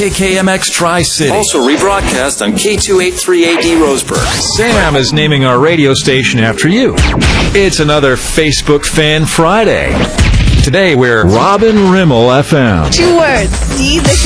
KKMX Tri-City. Also rebroadcast on K283AD Roseburg. Sam is naming our radio station after you. It's another Facebook Fan Friday. Today we're Robin Rimmel FM. 2 words. See the